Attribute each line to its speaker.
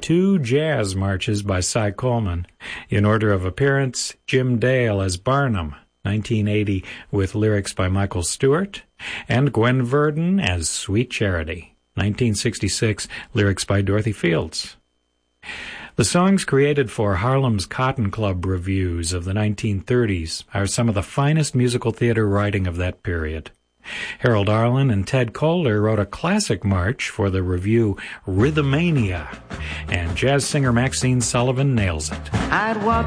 Speaker 1: 2 jazz marches by Cy Coleman. In order of appearance, Jim Dale as Barnum, 1980, with lyrics by Michael Stewart, and Gwen Verdon as Sweet Charity, 1966, lyrics by Dorothy Fields. The songs created for Harlem's Cotton Club revues of the 1930s are some of the finest musical theater writing of that period. Harold Arlen and Ted Calder wrote a classic march for the revue Rhythmania, and jazz singer Maxine Sullivan nails it.
Speaker 2: I'd walk